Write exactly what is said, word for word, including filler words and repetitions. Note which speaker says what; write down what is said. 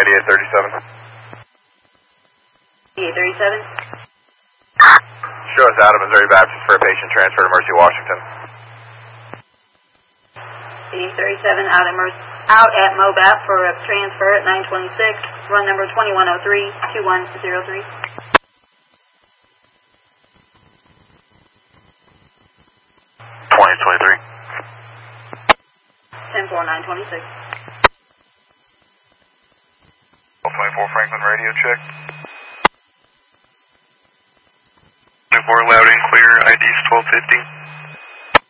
Speaker 1: eighty-eight thirty-seven.
Speaker 2: eighty-eight thirty-seven?
Speaker 1: Show us out of Missouri Baptist for a patient transfer to Mercy, Washington.
Speaker 2: eighty-eight thirty-seven out at, Mer- out at MoBap for a transfer at nine twenty-six, run number twenty-one oh three, two one oh three.
Speaker 1: twenty twenty-three.
Speaker 2: ten four nine twenty-six.
Speaker 1: twenty-four Franklin radio check. twenty-four loud and clear, I D's twelve fifty.